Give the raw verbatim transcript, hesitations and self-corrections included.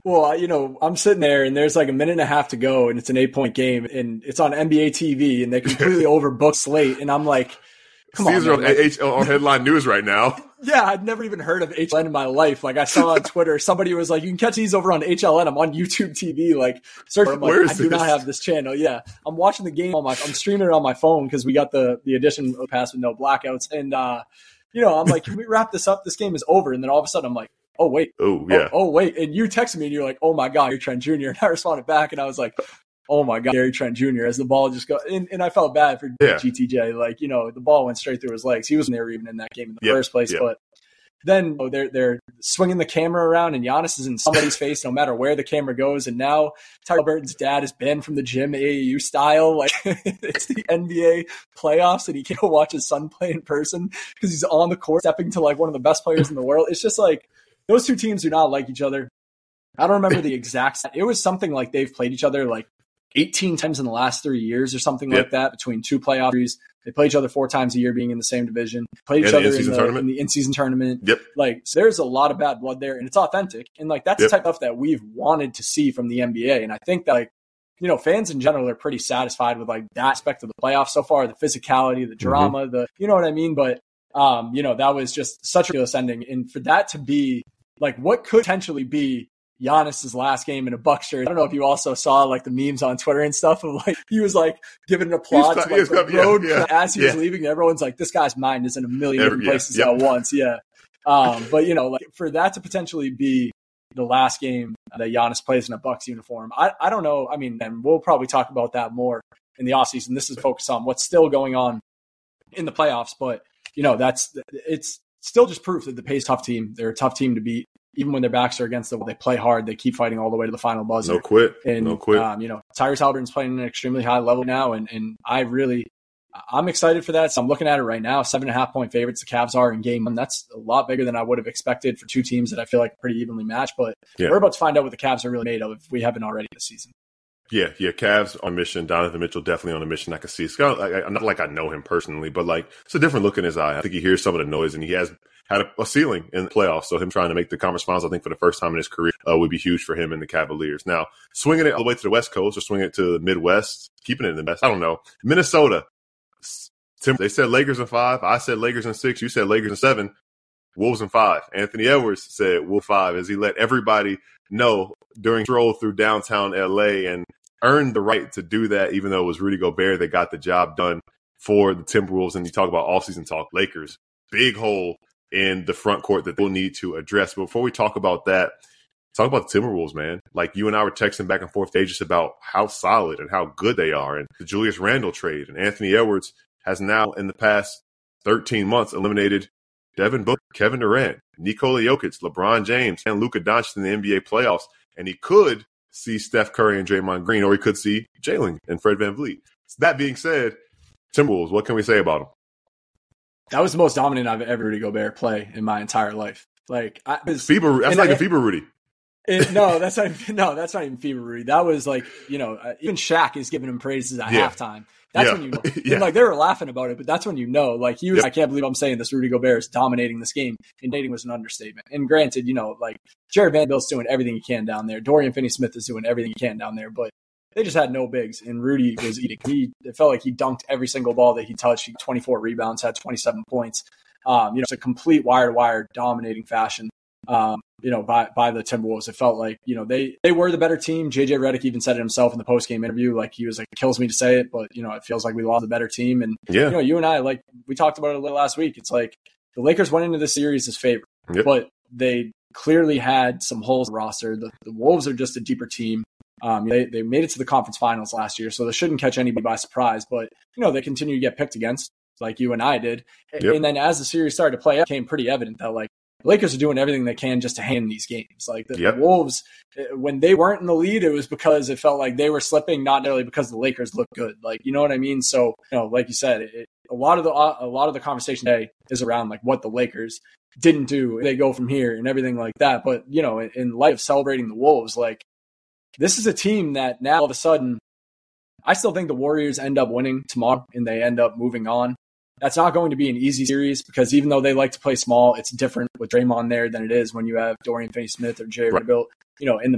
Well, you know, I'm sitting there and there's like a minute and a half to go and it's an eight point game and it's on N B A T V and they completely overbooked slate. And I'm like, come These on. are on, H- on headline news right now. Yeah, I'd never even heard of H L N in my life. Like I saw on Twitter, somebody was like, you can catch these over on H L N. I'm on YouTube T V. Like, search. I'm like, Where is I do this? not have this channel. Yeah. I'm watching the game on my, I'm streaming it on my phone because we got the, the edition pass with no blackouts. And, uh, you know, I'm like, can we wrap this up? This game is over. And then all of a sudden I'm like, oh, wait. Oh, yeah. Oh, oh, wait. And you texted me and you're like, oh my God, you're Trent Junior And I responded back and I was like, oh my God, Gary Trent Junior as the ball just go and, and I felt bad for Yeah. G T J. Like, you know, the ball went straight through his legs. He wasn't there even in that game in the Yep. first place. Yep. But then oh, they're they're swinging the camera around and Giannis is in somebody's face no matter where the camera goes. And now Tyler Burton's dad is banned from the gym A A U style. Like it's the N B A playoffs and he can't watch his son play in person because he's on the court stepping to like one of the best players in the world. It's just like those two teams do not like each other. I don't remember the exact – it was something like they've played each other like eighteen times in the last three years or something Yep. like that between two playoff series. They play each other four times a year being in the same division. Play each And the other in in-season the, tournament. in the in-season tournament. Yep. Like, so there's a lot of bad blood there, and it's authentic. And, like, that's Yep. the type of stuff that we've wanted to see from the N B A. And I think that, like, you know, fans in general are pretty satisfied with, like, that aspect of the playoffs so far, the physicality, the drama, mm-hmm. the, you know what I mean? But, um, you know, that was just such a ridiculous ending. And for that to be, like, what could potentially be Giannis's last game in a Bucks shirt. I don't know if you also saw like the memes on Twitter and stuff of like he was like giving an applaud to like, the yeah, road yeah, as he yeah. was leaving. And everyone's like, this guy's mind is in a million Every, different yeah, places yep. at once. Yeah. Um, but you know, like for that to potentially be the last game that Giannis plays in a Bucks uniform, I, I don't know. I mean, and we'll probably talk about that more in the offseason. This is focused on what's still going on in the playoffs, but you know, that's it's still just proof that the Pacers tough team. They're a tough team to beat. Even when their backs are against the wall, they play hard. They keep fighting all the way to the final buzzer. No quit. And, no quit. Um, you know, Tyrese Halliburton's playing at an extremely high level now. And, and I really, I'm excited for that. So I'm looking at it right now. Seven and a half point favorites the Cavs are in game one. That's a lot bigger than I would have expected for two teams that I feel like are pretty evenly matched. But yeah. we're about to find out what the Cavs are really made of if we haven't already this season. Yeah, yeah, Cavs on a mission. Donovan Mitchell definitely on a mission. I can see. It's kind of like, not like I know him personally, but like it's a different look in his eye. I think he hears some of the noise, and he has had a, a ceiling in the playoffs. So him trying to make the conference finals, I think for the first time in his career, uh, would be huge for him and the Cavaliers. Now, swinging it all the way to the West Coast or swinging it to the Midwest, keeping it in the West. I don't know. Minnesota. Tim, they said Lakers in five. I said Lakers in six. You said Lakers in seven. Wolves in five. Anthony Edwards said Wolves five as he let everybody know during stroll through downtown L A and earned the right to do that, even though it was Rudy Gobert that got the job done for the Timberwolves. And you talk about offseason talk, Lakers, big hole in the front court that they'll need to address. But before we talk about that, talk about the Timberwolves, man. Like you and I were texting back and forth today just about how solid and how good they are. And the Julius Randle trade and Anthony Edwards has now in the past thirteen months eliminated Devin Booker, Kevin Durant, Nikola Jokic, LeBron James, and Luka Doncic in the N B A playoffs. And he could see Steph Curry and Draymond Green, or he could see Jalen and Fred VanVleet. That being said, Timberwolves, what can we say about them? That was the most dominant I've ever Rudy Gobert play in my entire life. Like I was, FIBA, that's like I, a FIBA Rudy. It, no, that's not. No, that's not even FIBA Rudy. That was like, you know, uh, even Shaq is giving him praises at yeah. halftime. That's yeah. when you know. yeah. And like they were laughing about it, but that's when you know. Like he was, yep. I can't believe I'm saying this. Rudy Gobert is dominating this game, and dating was an understatement. And granted, you know, like Jared Vanderbilt's doing everything he can down there. Dorian Finney-Smith is doing everything he can down there, but they just had no bigs. And Rudy was eating. He it felt like he dunked every single ball that he touched. He had twenty-four rebounds, had twenty-seven points. Um, you know, it's a complete wire to wire dominating fashion. Um, you know, by by the Timberwolves. It felt like, you know, they they were the better team. J J Redick even said it himself in the post-game interview. Like, he was like, it kills me to say it, but, you know, it feels like we lost the better team. And, yeah. you know, you and I, like, we talked about it a little last week. It's like the Lakers went into this series as favorite, yep. but they clearly had some holes in the roster. The, the Wolves are just a deeper team. Um, they, they made it to the conference finals last year, so they shouldn't catch anybody by surprise. But, you know, they continue to get picked against, like you and I did. Yep. And then as the series started to play, it became pretty evident that, like, the Lakers are doing everything they can just to hang in these games. Like the, yep. the Wolves, when they weren't in the lead, it was because it felt like they were slipping, not necessarily because the Lakers looked good. Like, you know what I mean? So, you know, like you said, it, a lot of the a lot of the conversation today is around like what the Lakers didn't do. They go from here and everything like that. But, you know, in, in light of celebrating the Wolves, like this is a team that now all of a sudden, I still think the Warriors end up winning tomorrow and they end up moving on. That's not going to be an easy series because even though they like to play small, it's different with Draymond there than it is when you have Dorian Finney-Smith or Jerry right. Vanderbilt, you know, in the